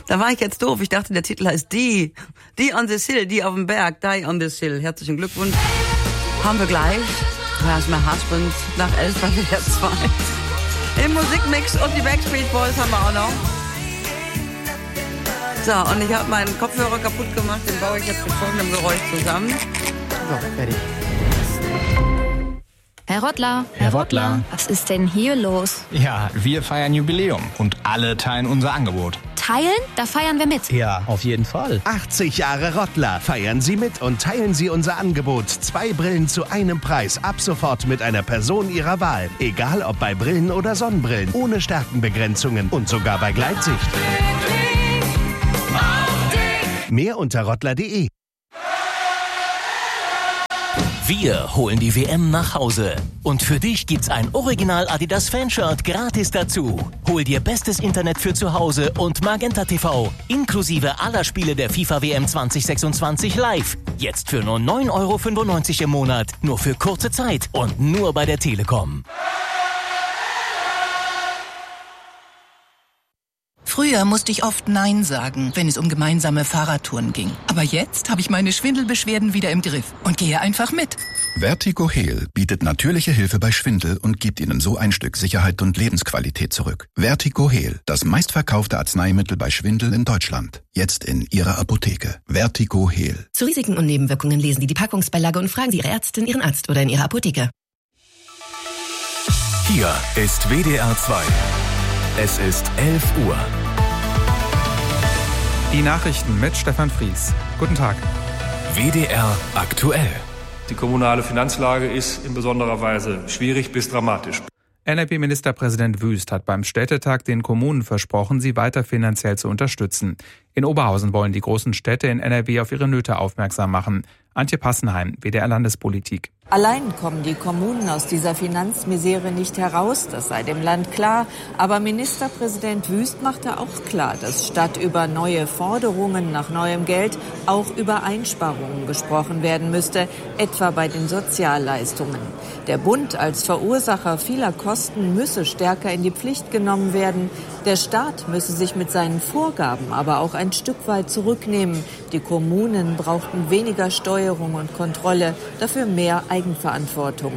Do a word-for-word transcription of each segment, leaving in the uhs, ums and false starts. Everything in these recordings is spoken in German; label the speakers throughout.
Speaker 1: Da war ich jetzt doof. Ich dachte, der Titel heißt Die. Die on the Hill, die auf dem Berg. Die on the Hill. Herzlichen Glückwunsch. Haben wir gleich. Where's my husband? Nach elf bei W D R zwei. Im Musikmix und die Backstreet Boys haben wir auch noch. So, und ich habe meinen Kopfhörer kaputt gemacht. Den baue ich jetzt mit folgendem Geräusch zusammen. So, fertig.
Speaker 2: Herr Rottler.
Speaker 3: Herr Rottler.
Speaker 2: Was ist denn hier los?
Speaker 3: Ja, wir feiern Jubiläum und alle teilen unser Angebot.
Speaker 2: Teilen? Da feiern wir mit.
Speaker 3: Ja, auf jeden Fall.
Speaker 4: achtzig Jahre Rottler. Feiern Sie mit und teilen Sie unser Angebot. Zwei Brillen zu einem Preis. Ab sofort mit einer Person Ihrer Wahl. Egal ob bei Brillen oder Sonnenbrillen. Ohne Stärkenbegrenzungen und sogar bei Gleitsicht. Mehr unter rottler punkt de.
Speaker 5: Wir holen die W M nach Hause. Und für dich gibt's ein Original Adidas Fanshirt gratis dazu. Hol dir bestes Internet für zu Hause und Magenta T V. Inklusive aller Spiele der FIFA W M zwanzig sechsundzwanzig live. Jetzt für nur neun Euro fünfundneunzig im Monat. Nur für kurze Zeit und nur bei der Telekom.
Speaker 6: Früher musste ich oft Nein sagen, wenn es um gemeinsame Fahrradtouren ging. Aber jetzt habe ich meine Schwindelbeschwerden wieder im Griff und gehe einfach mit.
Speaker 7: Vertigo Heal bietet natürliche Hilfe bei Schwindel und gibt Ihnen so ein Stück Sicherheit und Lebensqualität zurück. Vertigo Heal, das meistverkaufte Arzneimittel bei Schwindel in Deutschland. Jetzt in Ihrer Apotheke. Vertigo Heal.
Speaker 8: Zu Risiken und Nebenwirkungen lesen Sie die Packungsbeilage und fragen Sie Ihre Ärztin, Ihren Arzt oder in Ihrer Apotheke.
Speaker 9: Hier ist W D R zwei. Es ist elf Uhr.
Speaker 10: Die Nachrichten mit Stefan Fries. Guten Tag.
Speaker 9: W D R aktuell.
Speaker 11: Die kommunale Finanzlage ist in besonderer Weise schwierig bis dramatisch.
Speaker 10: N R W-Ministerpräsident Wüst hat beim Städtetag den Kommunen versprochen, sie weiter finanziell zu unterstützen. In Oberhausen wollen die großen Städte in N R W auf ihre Nöte aufmerksam machen. Antje Passenheim, W D R Landespolitik.
Speaker 12: Allein kommen die Kommunen aus dieser Finanzmisere nicht heraus, das sei dem Land klar. Aber Ministerpräsident Wüst machte auch klar, dass statt über neue Forderungen nach neuem Geld auch über Einsparungen gesprochen werden müsste, etwa bei den Sozialleistungen. Der Bund als Verursacher vieler Kosten müsse stärker in die Pflicht genommen werden. Der Staat müsse sich mit seinen Vorgaben aber auch ein Stück weit zurücknehmen. Die Kommunen brauchten weniger Steuerung und Kontrolle, dafür mehr Eigenverantwortung.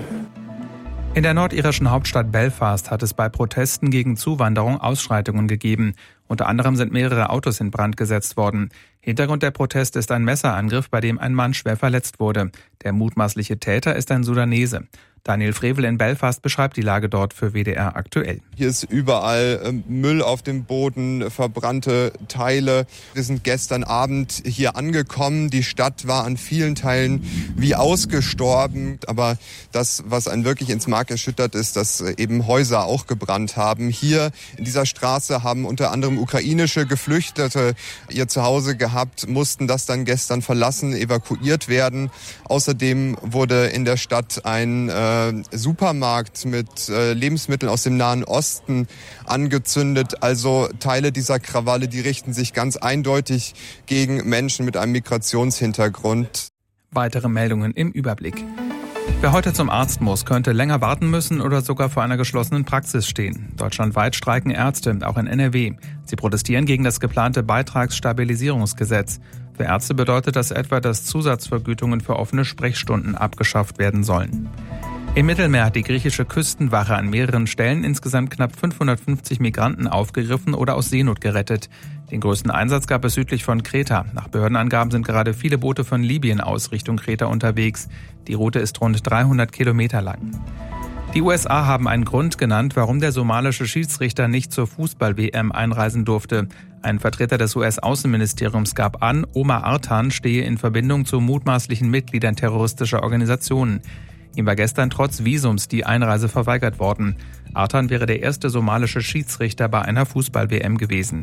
Speaker 10: In der nordirischen Hauptstadt Belfast hat es bei Protesten gegen Zuwanderung Ausschreitungen gegeben. Unter anderem sind mehrere Autos in Brand gesetzt worden. Hintergrund der Proteste ist ein Messerangriff, bei dem ein Mann schwer verletzt wurde. Der mutmaßliche Täter ist ein Sudanese. Daniel Frevel in Belfast beschreibt die Lage dort für W D R aktuell.
Speaker 13: Hier ist überall äh, Müll auf dem Boden, verbrannte Teile. Wir sind gestern Abend hier angekommen. Die Stadt war an vielen Teilen wie ausgestorben. Aber das, was einen wirklich ins Mark erschüttert, ist, dass eben Häuser auch gebrannt haben. Hier in dieser Straße haben unter anderem ukrainische Geflüchtete ihr Zuhause gehabt, mussten das dann gestern verlassen, evakuiert werden. Außerdem wurde in der Stadt ein äh, Supermarkt mit äh, Lebensmitteln aus dem Nahen Osten angezündet. Also Teile dieser Krawalle, die richten sich ganz eindeutig gegen Menschen mit einem Migrationshintergrund.
Speaker 10: Weitere Meldungen im Überblick. Wer heute zum Arzt muss, könnte länger warten müssen oder sogar vor einer geschlossenen Praxis stehen. Deutschlandweit streiken Ärzte, auch in N R W. Sie protestieren gegen das geplante Beitragsstabilisierungsgesetz. Für Ärzte bedeutet das etwa, dass Zusatzvergütungen für offene Sprechstunden abgeschafft werden sollen. Im Mittelmeer hat die griechische Küstenwache an mehreren Stellen insgesamt knapp fünfhundertfünfzig Migranten aufgegriffen oder aus Seenot gerettet. Den größten Einsatz gab es südlich von Kreta. Nach Behördenangaben sind gerade viele Boote von Libyen aus Richtung Kreta unterwegs. Die Route ist rund dreihundert Kilometer lang. Die U S A haben einen Grund genannt, warum der somalische Schiedsrichter nicht zur Fußball-W M einreisen durfte. Ein Vertreter des U S-Außenministeriums gab an, Omar Artan stehe in Verbindung zu mutmaßlichen Mitgliedern terroristischer Organisationen. Ihm war gestern trotz Visums die Einreise verweigert worden. Artan wäre der erste somalische Schiedsrichter bei einer Fußball-W M gewesen.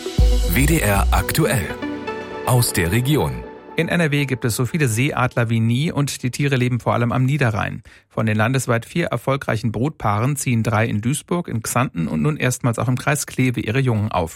Speaker 9: W D R aktuell. Aus der Region.
Speaker 10: In N R W gibt es so viele Seeadler wie nie und die Tiere leben vor allem am Niederrhein. Von den landesweit vier erfolgreichen Brutpaaren ziehen drei in Duisburg, in Xanten und nun erstmals auch im Kreis Kleve ihre Jungen auf.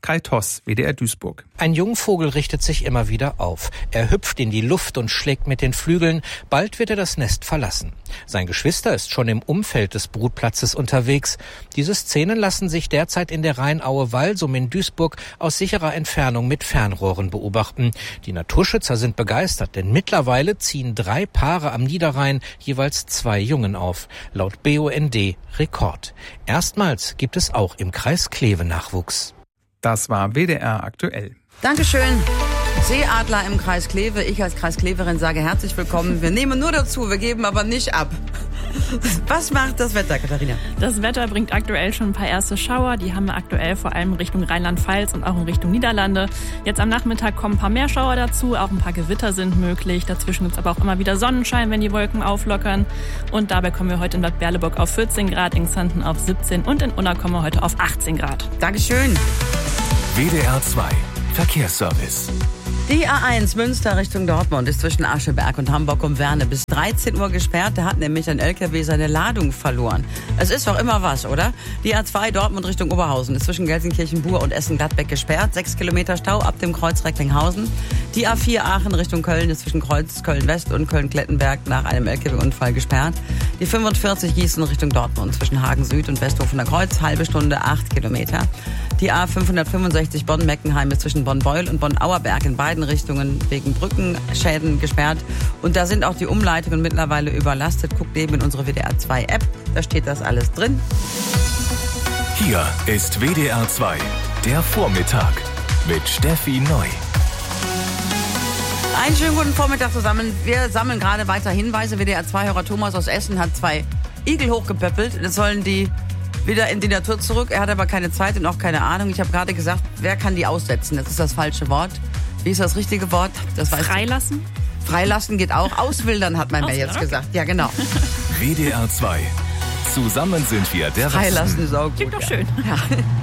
Speaker 10: Kai Toss, W D R Duisburg.
Speaker 14: Ein Jungvogel richtet sich immer wieder auf. Er hüpft in die Luft und schlägt mit den Flügeln. Bald wird er das Nest verlassen. Sein Geschwister ist schon im Umfeld des Brutplatzes unterwegs. Diese Szenen lassen sich derzeit in der Rheinaue-Walsum in Duisburg aus sicherer Entfernung mit Fernrohren beobachten. Die Naturschützer sind begeistert, denn mittlerweile ziehen drei Paare am Niederrhein jeweils zwei Jungen auf. Laut B U N D Rekord. Erstmals gibt es auch im Kreis Kleve Nachwuchs.
Speaker 10: Das war W D R aktuell.
Speaker 1: Dankeschön. Seeadler im Kreis Kleve. Ich als Kreiskleverin sage herzlich willkommen. Wir nehmen nur dazu, wir geben aber nicht ab. Was macht das Wetter, Katharina?
Speaker 15: Das Wetter bringt aktuell schon ein paar erste Schauer. Die haben wir aktuell vor allem Richtung Rheinland-Pfalz und auch in Richtung Niederlande. Jetzt am Nachmittag kommen ein paar mehr Schauer dazu. Auch ein paar Gewitter sind möglich. Dazwischen gibt es aber auch immer wieder Sonnenschein, wenn die Wolken auflockern. Und dabei kommen wir heute in Bad Berleburg auf vierzehn Grad, in Xanten auf siebzehn und in Unna kommen wir heute auf achtzehn Grad.
Speaker 1: Dankeschön.
Speaker 9: W D R zwei Verkehrsservice.
Speaker 1: Die A eins Münster Richtung Dortmund ist zwischen Ascheberg und Hamburg um Werne bis dreizehn Uhr gesperrt. Da hat nämlich ein L K W seine Ladung verloren. Es ist doch immer was, oder? Die A zwei Dortmund Richtung Oberhausen ist zwischen Gelsenkirchen-Bur und Essen-Gladbeck gesperrt. Sechs Kilometer Stau ab dem Kreuz Recklinghausen. Die A vier Aachen Richtung Köln ist zwischen Kreuz Köln-West und Köln-Klettenberg nach einem L K W-Unfall gesperrt. Die fünfundvierzig Gießen Richtung Dortmund zwischen Hagen Süd und Westhofener Kreuz, halbe Stunde, acht Kilometer. Die A fünfhundertfünfundsechzig Bonn-Meckenheim ist zwischen Bonn-Beul und Bonn-Auerberg in beiden Richtungen wegen Brückenschäden gesperrt. Und da sind auch die Umleitungen mittlerweile überlastet. Guckt eben in unsere W D R zwei App, da steht das alles drin.
Speaker 9: Hier ist W D R zwei, der Vormittag mit Steffi Neu.
Speaker 1: Einen schönen guten Vormittag zusammen. Wir sammeln gerade weiter Hinweise. W D R zwei-Hörer Thomas aus Essen hat zwei Igel hochgepöppelt. Das sollen die wieder in die Natur zurück. Er hat aber keine Zeit und auch keine Ahnung. Ich habe gerade gesagt, wer kann die aussetzen? Das ist das falsche Wort. Wie ist das richtige Wort? Das weiß
Speaker 15: Freilassen?
Speaker 1: Ich. Freilassen geht auch. Auswildern hat man mir jetzt
Speaker 15: okay.
Speaker 1: gesagt. Ja, genau.
Speaker 9: W D R zwei. Zusammen sind wir der
Speaker 1: Freilassen ist auch gut.
Speaker 15: Klingt doch
Speaker 1: ja.
Speaker 15: schön.
Speaker 1: Ja.